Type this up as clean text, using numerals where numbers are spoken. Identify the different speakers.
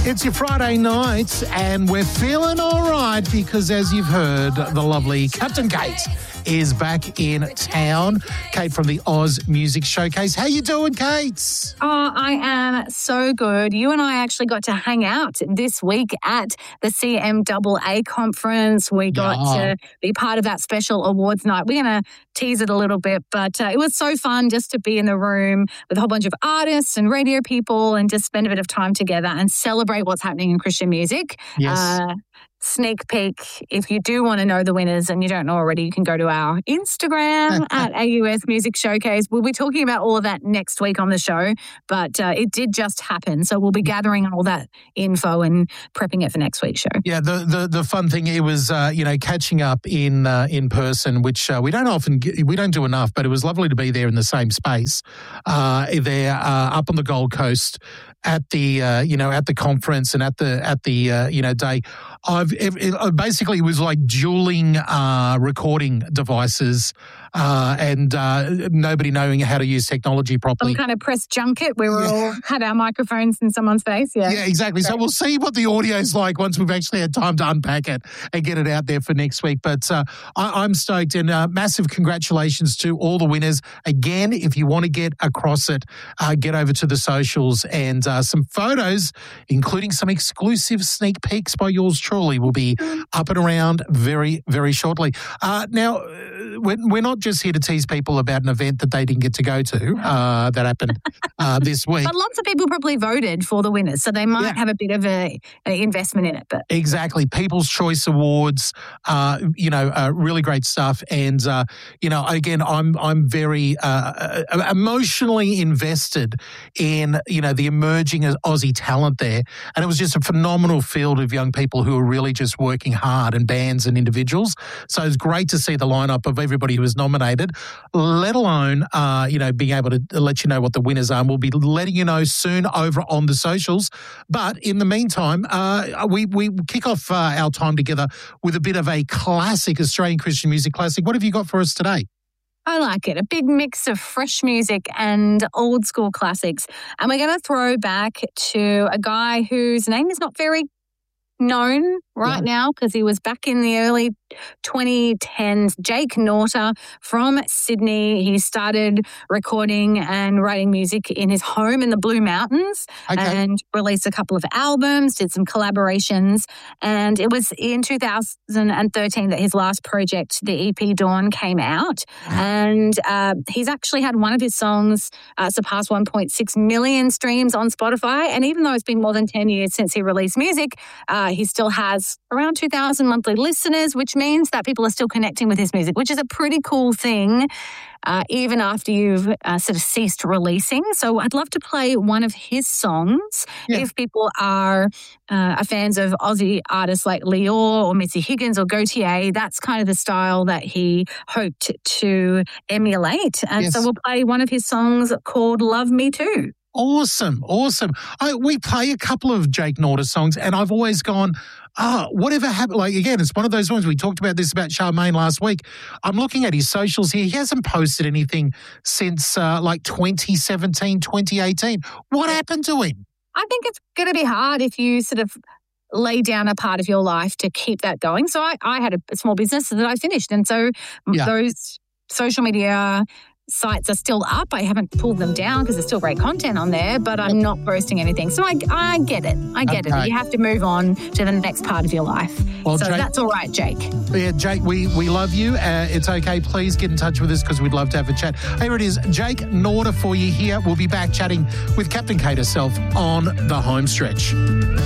Speaker 1: It's your Friday night and we're feeling all right because, as you've heard, the lovely Captain Kate is back in town. Kate from the Oz Music Showcase. How you doing, Kate?
Speaker 2: Oh, I am so good. You and I actually got to hang out this week at the CMAA conference. We got to be part of that special awards night. We're going to tease it a little bit, but it was so fun just to be in the room with a whole bunch of artists and radio people and just spend a bit of time together and celebrate what's happening in Christian music.
Speaker 1: Yes.
Speaker 2: Sneak peek, if you do want to know the winners and you don't know already, you can go to our Instagram at AUS Music Showcase. We'll be talking about all of that next week on the show, but it did just happen. So we'll be gathering all that info and prepping it for next week's show.
Speaker 1: Yeah, the fun thing, it was, catching up in person, which we don't do enough, but it was lovely to be there in the same space there up on the Gold Coast at the, at the conference and at the day. Basically, it was like dueling recording devices and nobody knowing how to use technology properly.
Speaker 2: Some kind of press junket where we all had our microphones in someone's face. Yeah,
Speaker 1: exactly. Great. So we'll see what the audio is like once we've actually had time to unpack it and get it out there for next week. But I'm stoked, and massive congratulations to all the winners. Again, if you want to get across it, get over to the socials, and some photos, including some exclusive sneak peeks by yours truly, will be up and around very, very shortly. Now, we're not just here to tease people about an event that they didn't get to go to that happened this week.
Speaker 2: But lots of people probably voted for the winners, so they might have a bit of an investment in it. But
Speaker 1: exactly. People's Choice Awards, really great stuff. And, again, I'm very emotionally invested in, the emerging Aussie talent there. And it was just a phenomenal field of young people who are really just working hard, and bands and individuals. So it's great to see the lineup of everybody who was nominated, let alone, being able to let you know what the winners are. And we'll be letting you know soon over on the socials. But in the meantime, we kick off our time together with a bit of a classic, Australian Christian music classic. What have you got for us today?
Speaker 2: I like it. A big mix of fresh music and old school classics. And we're going to throw back to a guy whose name is not very known right now because he was back in the early 2010s. Jake Norter from Sydney. He started recording and writing music in his home in the Blue Mountains and released a couple of albums, did some collaborations. And it was in 2013 that his last project, the EP Dawn, came out. And he's actually had one of his songs surpass 1.6 million streams on Spotify. And even though it's been more than 10 years since he released music, he still has around 2,000 monthly listeners, which means that people are still connecting with his music, which is a pretty cool thing, even after you've sort of ceased releasing. So I'd love to play one of his songs. If people are fans of Aussie artists like Lior or Missy Higgins or Gautier, that's kind of the style that he hoped to emulate. And so we'll play one of his songs called Love Me Too.
Speaker 1: Awesome. We play a couple of Jake Norter songs, and I've always gone, whatever happened? Like, again, it's one of those ones, we talked about this about Charmaine last week. I'm looking at his socials here. He hasn't posted anything since 2017, 2018. What happened to him?
Speaker 2: I think it's going to be hard if you sort of lay down a part of your life to keep that going. So I had a small business that I finished, and so those social media sites are still up. I haven't pulled them down because there's still great content on there, but I'm not posting anything. So I get it. I get it. You have to move on to the next part of your life. Well, so Jake, that's all right, Jake.
Speaker 1: Yeah, Jake, we love you. It's okay. Please get in touch with us because we'd love to have a chat. Here it is, Jake Norter for you here. We'll be back chatting with Captain Kate herself on the home stretch.